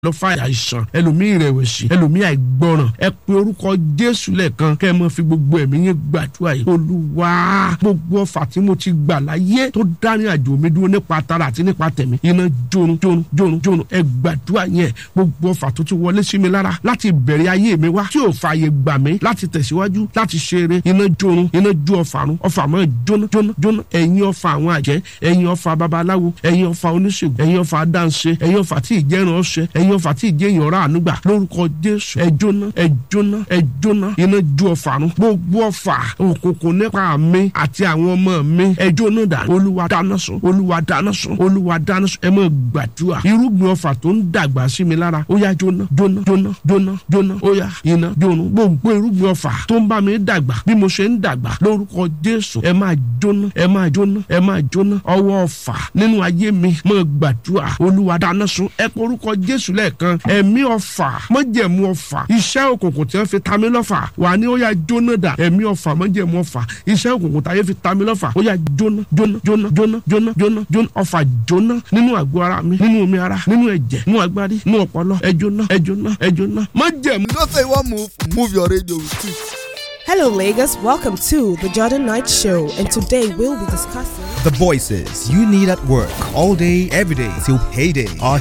lọ fa àìsàn, ẹlòmíì ìrẹ̀wẹ̀sì, ẹlòmíì àìgbọràn. Ẹ pe orúkọ Jésù lẹ́ẹ̀kan kẹ́ ẹ máa fi gbogbo ẹ̀mí yín gbàdúrà yìí. Olúwa, gbogbo ọfà tí mo ti gbà láyé tó dání àjò mi dúró nípa tara àti nípa tẹ̀mí, iná jónu jónu jónu jónu. Ẹ gbàdúrà yẹn. Gbogbo ọfà tó ti wọlé sí mi lára láti bẹ̀rẹ̀ ayé mi wá tí ò fààyè gbà mí láti tẹ̀síwájú láti ṣeré, iná jónu, iná jó ọfà run, ọfà máa jóná jóná jóná. Ẹ̀yin ọfà àwọn àjẹ́, ẹ̀yin ọfà babaláwo, ẹ̀yin ọfà oníṣègùn, ẹ̀yin ọfà dáńṣe, ẹ̀yin ọfà tí ìjẹ́ràn ọ̀ṣẹ́, ẹ̀yin ọfà tí ìjẹ́yàn ọ̀rá ànúgbà, lórúkọ Jésù ẹ jóná, ẹ jóná, ẹ jóná. Iná jó ọfà run. Gbogbo ọfà òkùnkùn nípa mi àti àwọn ọmọ mi, ẹ jóná dànù. Olúwa dáná sun, Olúwa dáná sun, Olúwa dáná sun. Ẹ máa gbàdúrà. Irúgbìn ọfà tó ń dàgbà sí mi lára, ó yá jóná jóná jóná jóná jóná. Ó yá iná jóná. Gbogbo irúgbìn ọfà tó ń bá mi dàgbà bí mo ṣe ń dàgbà, lórúkọ Jésù ẹ máa jóná, ẹ máa jóná, ẹ máa jóná. Ọwọ́ ọfà nínú ayé mi, máa gbàdúrà. Olúwa dáná sun. Ẹ pe orúkọ Jésù lẹ́ẹ̀kan. Ẹ̀mí ọfà, májẹ̀mú ọfà, iṣẹ́ òkùnkùn tí wọ́n fi ta mí lọ́fà, wà ní ó yá jóná dà. Ẹ̀mí ọfà, májẹ̀mú ọfà, iṣẹ́ òkùnkùn táyé fi ta mí lọ́fà, ó yá jóná jóná jóná jóná jóná jóná jóná. Ọfà jóná nínú àgọ́ ara mi, nínú omi ara, nínú ẹ̀jẹ̀, nínú agbárí, nínú ọpọlọ. Ẹ jóná, ẹ jóná, ẹ jóná. Májẹ̀mú. You don't say one move your radio with it. Hello, Lagos. Welcome to the Jordan Knight Show, and today we'll be discussing the voices you need at work all day, every day till payday are